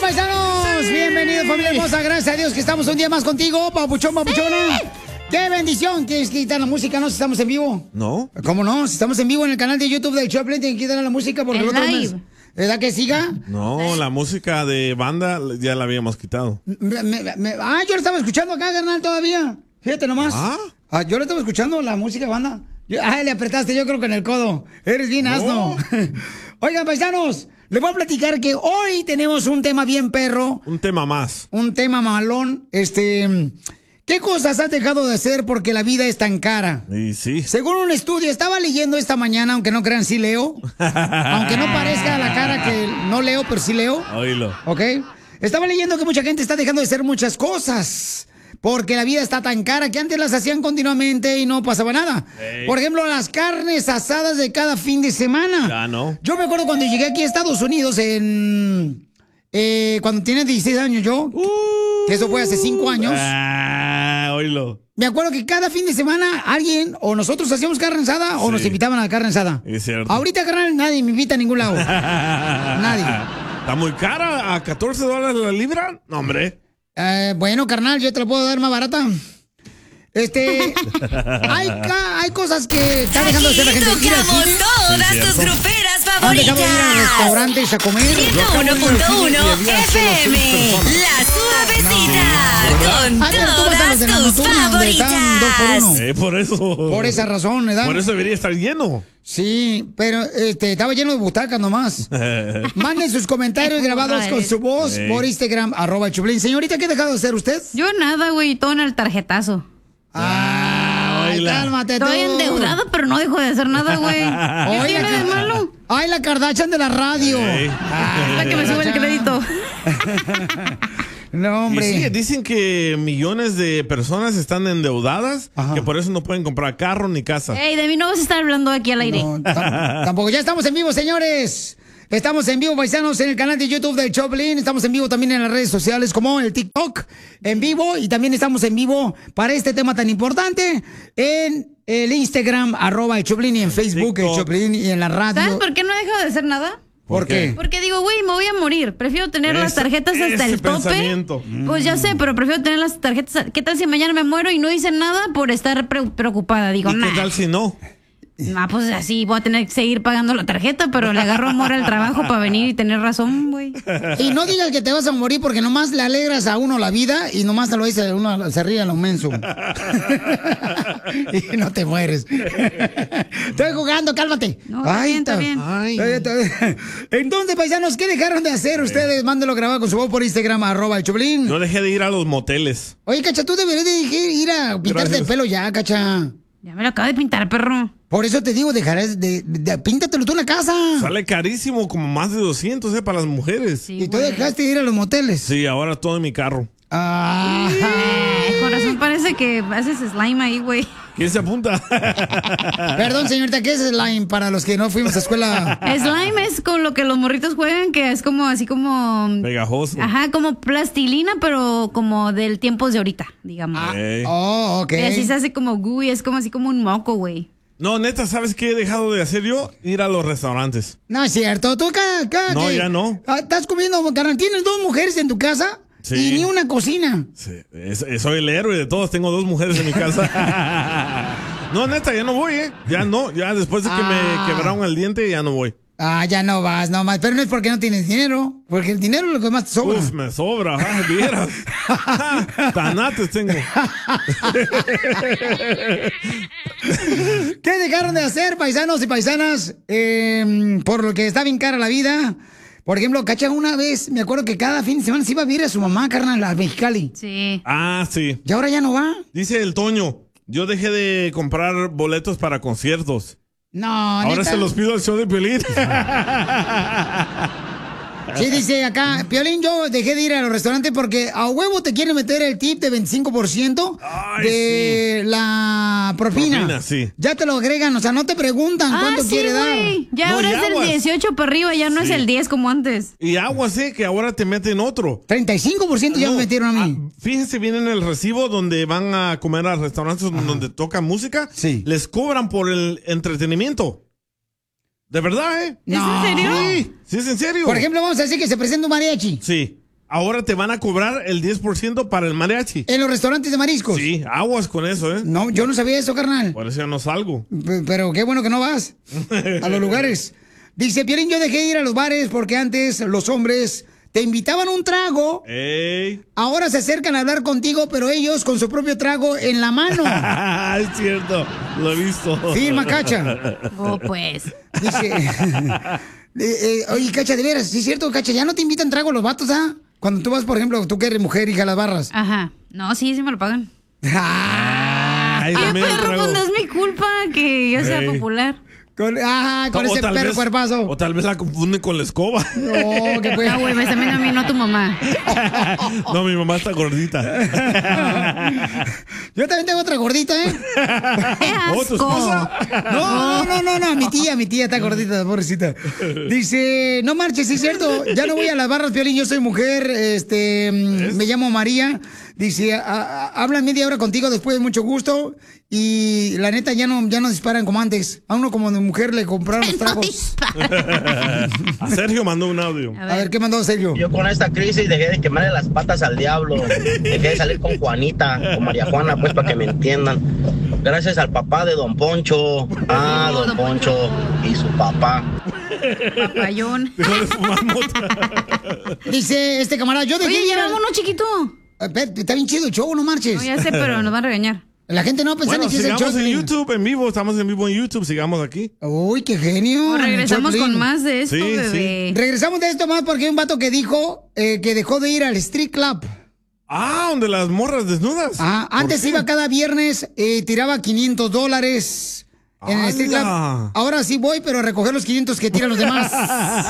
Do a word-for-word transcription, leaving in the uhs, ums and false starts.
paisanos! Bienvenidos, familia hermosa. Gracias a Dios que estamos un día más contigo, papuchón, papuchona. ¡Qué bendición! ¿Quieres quitar la música, no? Si estamos en vivo. ¿No? ¿Cómo no? Si estamos en vivo en el canal de YouTube del Choplin, tienen que quitar la música porque el otro mes. ¿Verdad que siga? No, la música de banda ya la habíamos quitado. Me, me, me, ah, yo la estaba escuchando acá, carnal, todavía. Fíjate nomás. ¿Ah? Ah, yo la estaba escuchando, la música de banda. Yo, ah, le apretaste, yo creo que en el codo. Eres bien asno. No. Oigan, paisanos, les voy a platicar que hoy tenemos un tema bien perro. Un tema más. Un tema malón. Este... ¿Qué cosas has dejado de hacer porque la vida es tan cara? Y sí. Según un estudio, estaba leyendo esta mañana, aunque no crean, sí leo. Aunque no parezca la cara que no leo, pero sí leo. Oílo. ¿Ok? Estaba leyendo que mucha gente está dejando de hacer muchas cosas porque la vida está tan cara que antes las hacían continuamente y no pasaba nada. Hey. Por ejemplo, las carnes asadas de cada fin de semana. Ya no. Yo me acuerdo cuando llegué aquí a Estados Unidos en... Eh, cuando tenía dieciséis años yo, uh, que eso fue hace cinco años. Ah, oílo. Me acuerdo que cada fin de semana alguien o nosotros hacíamos carne asada sí. o nos invitaban a la carne asada. Es cierto. Ahorita, carnal, nadie me invita a ningún lado. Nadie. ¿Está muy cara? ¿A catorce dólares la libra? No, hombre. Eh, bueno, carnal, yo te la puedo dar más barata. Este, hay, hay cosas que está dejando de hacer la gente. Tocamos todas sí, tus gruperas favoritas. Han dejado de ir a restaurantes a comer. ciento uno punto uno F M, La Suavecita, no. con ver, todas tus nocturna, favoritas. Dos por, eh, por eso. Por esa razón, ¿verdad? Por eso debería estar lleno. Sí, pero este, estaba lleno de butacas nomás. Manden sus comentarios grabados con su voz sí. por Instagram, arroba Choplin. Señorita, ¿qué ha dejado de hacer usted? Yo nada, güey, todo en el tarjetazo. Ah, ay, cálmate tú. Estoy endeudada, pero no dejo de hacer nada, güey. ¿Qué tiene de malo? Ay, la Kardashian de la radio. Ay. Ay, la que me sube el crédito. No, hombre. Y sí, dicen que millones de personas están endeudadas, ajá, que por eso no pueden comprar carro ni casa. Ey, de mí no vas a estar hablando aquí al aire. No, tampoco. Ya estamos en vivo, señores. Estamos en vivo, paisanos, en el canal de YouTube del Choplin. Estamos en vivo también en las redes sociales como el TikTok en vivo. Y también estamos en vivo para este tema tan importante en el Instagram, arroba el Choplin, y en Facebook, TikTok, el Choplin, y en la radio. ¿Sabes por qué no he dejado de hacer nada? ¿Por qué? Porque digo, güey, me voy a morir. Prefiero tener es, las tarjetas hasta el tope. Pues ya sé, pero prefiero tener las tarjetas. ¿Qué tal si mañana me muero y no hice nada por estar pre preocupada? Digo, ¿y nah. qué tal si no? Ah, pues así voy a tener que seguir pagando la tarjeta, pero le agarro amor al trabajo para venir y tener razón, güey. Y no digas que te vas a morir porque nomás le alegras a uno la vida y nomás te lo dice uno, se ríe a lo menso. Y no te mueres. Estoy jugando, cálmate. No, está Ay, bien, está bien. Ay. Entonces, paisanos, ¿qué dejaron de hacer ustedes? Mándenlo grabado con su voz por Instagram, arroba el Choplin. Yo dejé de ir a los moteles. Oye, Cacha, tú deberías de ir a pintarte Gracias. el pelo ya, Cacha. Ya me lo acabo de pintar, perro. Por eso te digo, dejarás de, de, de píntatelo tú en la casa. Sale carísimo, como más de doscientos, ¿eh? Para las mujeres. Sí, y tú güey. dejaste de ir a los moteles. Sí, ahora todo en mi carro. Ah. Eh, corazón, parece que haces slime ahí, güey. ¿Quién se apunta? Perdón, señorita, ¿qué es slime para los que no fuimos a escuela? Slime es con lo que los morritos juegan, que es como así como... pegajoso. Ajá, como plastilina, pero como del tiempo de ahorita, digamos. Ah, oh, ok. Y así se hace como gooey, es como así como un moco, güey. No, neta, ¿sabes qué he dejado de hacer yo? Ir a los restaurantes. No es cierto, tú acá... acá no, que, ya no. ¿Estás comiendo, carnal? ¿Tienes dos mujeres en tu casa? Sí. Y ni una cocina. Sí. Es, es, soy el héroe de todos. Tengo dos mujeres en mi casa. No, neta, ya no voy, ¿eh? Ya no. Ya después de que ah. me quebraron el diente, ya no voy. Ah, ya no vas, no más. Pero no es porque no tienes dinero. Porque el dinero es lo que más te sobra. Uf, me sobra. Ah, vieras. Tanates tengo. ¿Qué dejaron de hacer, paisanos y paisanas? Eh, por lo que está bien cara la vida. Por ejemplo, Cacha, una vez, me acuerdo que cada fin de semana se iba a vivir a su mamá, carnal, a Mexicali. Sí. Ah, sí. ¿Y ahora ya no va? Dice el Toño, yo dejé de comprar boletos para conciertos. No, ahora neta. Se los pido al show de Piolín. Sí, dice acá, Piolín, yo dejé de ir a los restaurantes porque a huevo te quieren meter el tip de veinticinco por ciento Ay, de sí. la propina. propina sí. Ya te lo agregan, o sea, no te preguntan ah, cuánto sí, quiere wey. dar. Ya no, ahora es aguas. El dieciocho para arriba, ya no sí. es el diez como antes. Y agua, sí, que ahora te meten otro. treinta y cinco por ciento ya no, me metieron a mí. Ah, fíjense bien en el recibo donde van a comer a restaurantes Ajá. donde tocan música. Sí. Les cobran por el entretenimiento. ¿De verdad, eh? No. ¿Es en serio? Sí, sí es en serio. Por ejemplo, vamos a decir que se presenta un mariachi. Sí. ahora te van a cobrar el diez por ciento para el mariachi. ¿En los restaurantes de mariscos? Sí, aguas con eso, ¿eh? No, yo no sabía eso, carnal. Por eso ya no salgo. P- pero qué bueno que no vas a los lugares. Dice, Piolín, yo dejé de ir a los bares porque antes los hombres te invitaban un trago. Ey. Ahora se acercan a hablar contigo, pero ellos con su propio trago en la mano. Es cierto, lo he visto. Firma, Cacha. Oh, pues. Dice, eh, eh, oye, Cacha, de veras, sí es cierto, Cacha, ya no te invitan trago los vatos, ¿ah? Cuando tú vas, por ejemplo, tú que eres mujer, hija, a las barras. Ajá. No, sí, sí me lo pagan. Ay, Ay, dame el perro, trago. pues no es mi culpa que yo sea Ey. popular. Con, ah, con O ese tal perro vez- cuerpazo. O tal vez la confunden con la escoba. No, que pues. Ah, güey, me está viendo a mí, no tu mamá. No, mi mamá está gordita. Yo también tengo otra gordita, ¿eh? ¡Qué ¿Oh, tu asco! esposa? No, no, no, no, mi tía, mi tía está gordita, pobrecita. Dice, no marches, sí es cierto, ya no voy a las barras, Piolín, yo soy mujer, este, mm, me llamo María. Dice, "A- a- hablan media hora contigo después de mucho gusto y la neta ya no, ya no disparan como antes. A uno como de mujer le compraron los tragos. A Sergio mandó un audio. A A ver, ver. ¿qué mandó Sergio? Yo con esta crisis dejé de quemarle las patas al diablo. Dejé de salir con Juanita, con María Juana, pues para que me entiendan. Gracias al papá de Don Poncho. Ah, Don Poncho y su papá. Papayón. Dejó de fumar mota. Dice este camarada, yo dejé Oye, de ir a- llevamos uno chiquito. Eh, espérate, está bien chido el show, no marches. No, ya sé, pero nos van a regañar. La gente no va a pensar Bueno, que es el show. sigamos en Piolín. YouTube, en vivo. Estamos en vivo en YouTube. Sigamos aquí. Uy, qué genio. O regresamos Piolín. con más de esto, Sí, bebé. Regresamos de esto más porque hay un vato que dijo eh, que dejó de ir al street club. Ah, donde las morras desnudas. Ah, ¿Por antes qué? iba cada viernes, eh, tiraba quinientos dólares en el street club. ¡Hala! Ahora sí voy, pero a recoger los quinientos que tiran los demás.